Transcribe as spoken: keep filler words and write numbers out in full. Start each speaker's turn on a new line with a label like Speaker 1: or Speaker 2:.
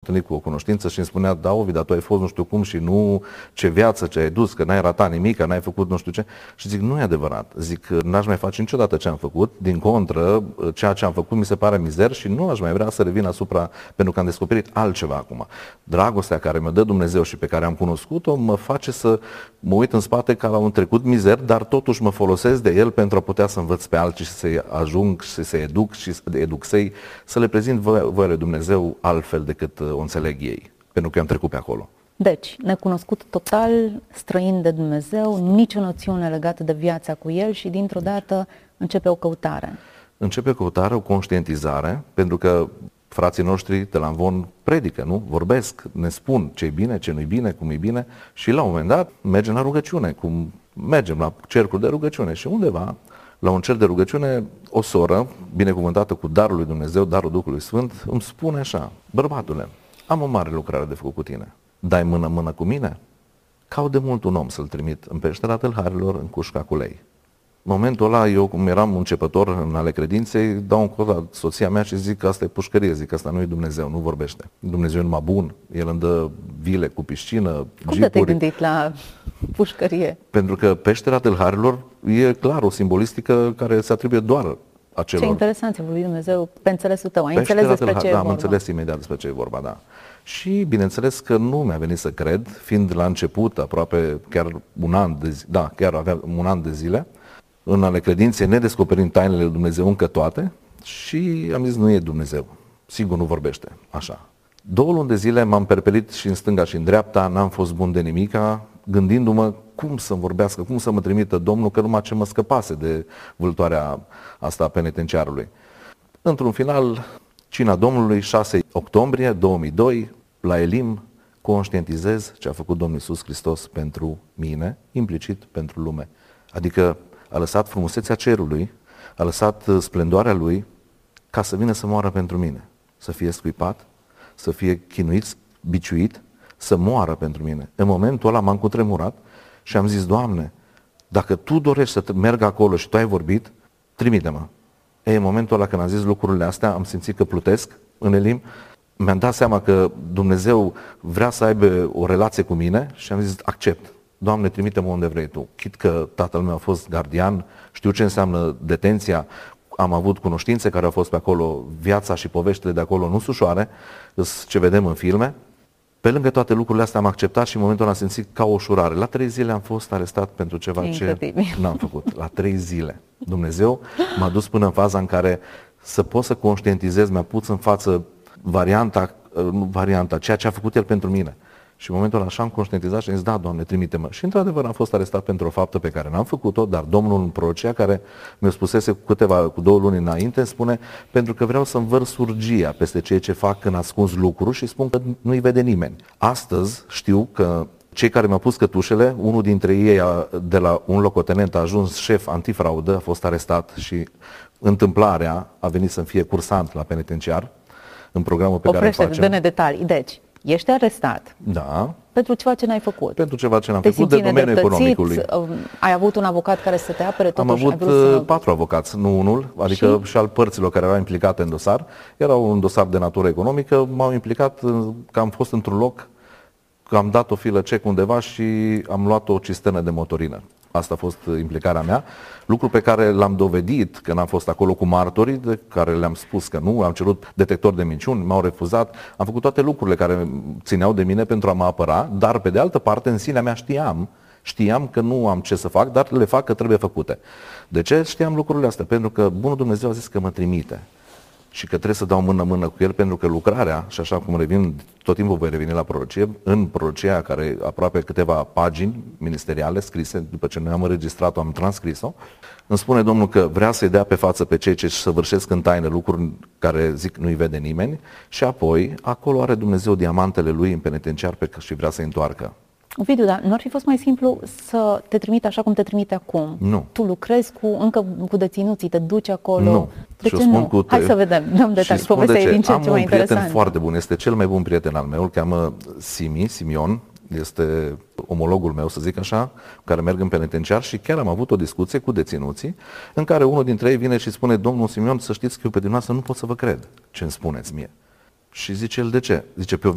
Speaker 1: întâlnit cu o cunoștință și îmi spunea, da, Ovi, dar tu ai fost nu știu cum și nu ce viață ce ai dus, că n-ai ratat nimic, că n-ai făcut nu știu ce. Și zic, nu e adevărat. Zic, n-aș mai face niciodată ce am făcut, din contră, ceea ce am făcut mi se pare mizer și nu aș mai vrea să revin asupra, pentru că am descoperit altceva acum. Dragostea care mi-o dă Dumnezeu și pe care am cunoscut-o mă face să mă uit în spate ca la un trecut mizer, dar totuși mă folosesc de el pentru a putea să învăț pe alții și să-i ajung și să-i educ și să educ să-i, să le prezint voia lui Dumnezeu altfel decât o înțeleg ei, pentru că eu am trecut pe acolo.
Speaker 2: Deci, necunoscut total, străin de Dumnezeu, nicio noțiune legată de viața cu El și dintr-o dată începe o căutare.
Speaker 1: Începe o căutare, o conștientizare, pentru că frații noștri de la Amvon predică, nu? Vorbesc, ne spun ce e bine, ce nu e bine, cum e bine și la un moment dat mergem la rugăciune, cum mergem la cercuri de rugăciune și undeva, la un cer de rugăciune, o soră, binecuvântată cu darul lui Dumnezeu, darul Duhului Sfânt, îmi spune așa, bărbatule, am o mare lucrare de făcut cu tine, dai mână-mână cu mine? Caut de mult un om să-l trimit în peștera tâlharilor, în cușca cu lei. În momentul ăla, eu cum eram începător în ale credinței, dau un cod la soția mea și zic că asta e pușcărie, zic că asta nu e Dumnezeu, nu vorbește. Dumnezeu e numai bun, El îmi dă vile cu piscină,
Speaker 2: Cum
Speaker 1: jeepuri.
Speaker 2: te-ai gândit la pușcărie?
Speaker 1: Pentru că peștera tâlharilor e clar o simbolistică care se atribuie doar acelor.
Speaker 2: Ce interesant, ți-a vorbit Dumnezeu pe înțelesul tău, ai
Speaker 1: Peștera
Speaker 2: înțeles despre
Speaker 1: tâlhar-
Speaker 2: ce e
Speaker 1: da, am
Speaker 2: vorba.
Speaker 1: înțeles imediat despre ce e vorba, da. Și bineînțeles că nu mi-a venit să cred, fiind la început, aproape chiar un an de zi, da, chiar aveam un an de zile, în ale credinței, nedescoperind tainele lui Dumnezeu încă toate, și am zis, nu e Dumnezeu, sigur nu vorbește, așa. Două luni de zile m-am perpelit și în stânga și în dreapta, n-am fost bun de nimica, gândindu-mă cum să-mi vorbească, cum să mă trimită Domnul, că numai ce mă scăpase de vâltoarea asta a penitenciarului. Într-un final, cina Domnului, șase octombrie două mii doi, la Elim, conștientizez ce a făcut Domnul Iisus Hristos pentru mine, implicit pentru lume. Adică a lăsat frumusețea cerului, a lăsat splendoarea lui ca să vină să moară pentru mine, să fie scuipat, să fie chinuit, biciuit, să moară pentru mine. În momentul ăla m-am cutremurat și am zis, Doamne, dacă Tu dorești să merg acolo și Tu ai vorbit, trimite-mă. Ei, în momentul ăla când am zis lucrurile astea, am simțit că plutesc în Elim, mi-am dat seama că Dumnezeu vrea să aibă o relație cu mine și am zis, accept. Doamne, trimite-mă unde vrei Tu. Chit că tatăl meu a fost gardian, știu ce înseamnă detenția, am avut cunoștințe care au fost pe acolo, viața și poveștile de acolo nu sunt ușoare, ce vedem în filme. Pe lângă toate lucrurile astea am acceptat și în momentul ăla am simțit ca o ușurare. La trei zile am fost arestat pentru ceva
Speaker 2: Incredibil.
Speaker 1: ce n-am făcut. La trei zile. Dumnezeu m-a dus până în faza în care să pot să conștientizez, mi-a pus în față varianta, nu varianta, ceea ce a făcut El pentru mine. Și în momentul ăla așa am conștientizat și am zis, da, Doamne, trimite-mă. Și într-adevăr am fost arestat pentru o faptă pe care n-am făcut-o, dar Domnul în prorocea care mi-o spusese cu câteva, cu două luni înainte, spune, pentru că vreau să învărs urgia peste ceea ce fac în ascuns lucruri și spun că nu-i vede nimeni. Astăzi știu că cei care mi-au pus cătușele, unul dintre ei a, de la un locotenent a ajuns șef antifraudă, a fost arestat și întâmplarea a venit să fie cursant la penitenciar în programul pe
Speaker 2: Oprește,
Speaker 1: care îl facem.
Speaker 2: dă-ne detalii. Deci, ești arestat.
Speaker 1: Da.
Speaker 2: Pentru ceva ce n-ai făcut.
Speaker 1: Pentru ceva ce n-am
Speaker 2: Te
Speaker 1: făcut de
Speaker 2: simți
Speaker 1: domeniul
Speaker 2: nedreptățit,
Speaker 1: economicului.
Speaker 2: ai avut un avocat care să te apere,
Speaker 1: Am
Speaker 2: totuși
Speaker 1: avut
Speaker 2: ai vrut să...
Speaker 1: patru avocați, nu unul, adică și? și al părților care erau implicate în dosar. Era un dosar de natură economică, m-au implicat că am fost într-un loc, că am dat o filă cec undeva și am luat o cisternă de motorină. Asta a fost implicarea mea, lucru pe care l-am dovedit când am fost acolo cu martorii, de care le-am spus că nu, am cerut detector de minciuni, m-au refuzat, am făcut toate lucrurile care țineau de mine pentru a mă apăra, dar pe de altă parte în sinea mea știam, știam că nu am ce să fac, dar le fac că trebuie făcute. De ce știam lucrurile astea? Pentru că bunul Dumnezeu a zis că mă trimite și că trebuie să dau mână-mână cu El, pentru că lucrarea, și așa cum revin, tot timpul voi reveni la prorocie, în prorocia care aproape câteva pagini ministeriale scrise, după ce noi am înregistrat-o, am transcris-o, îmi spune Domnul că vrea să-i dea pe față pe cei ce săvârșesc în taină lucruri care zic nu-i vede nimeni și apoi acolo are Dumnezeu diamantele Lui în penitenciar pe care și vrea să-i întoarcă.
Speaker 2: Ovidiu, dar nu ar fi fost mai simplu să te trimite așa cum te trimite acum?
Speaker 1: Nu.
Speaker 2: Tu lucrezi cu, încă cu deținuții, te duci acolo?
Speaker 1: Nu.
Speaker 2: De
Speaker 1: și
Speaker 2: ce
Speaker 1: spun
Speaker 2: nu?
Speaker 1: Cu
Speaker 2: Hai să vedem, dăm detalii. Povestea e din ce
Speaker 1: Am
Speaker 2: ce mai
Speaker 1: un prieten
Speaker 2: interesant.
Speaker 1: foarte bun, este cel mai bun prieten al meu, îl cheamă Simi, Simion, este omologul meu, să zic așa, care merg în penitenciar și chiar am avut o discuție cu deținuții în care unul dintre ei vine și spune, domnul Simion, să știți că eu pe dumneavoastră nu pot să vă cred ce îmi spuneți mie. Și zice el, de ce? Zice, pe o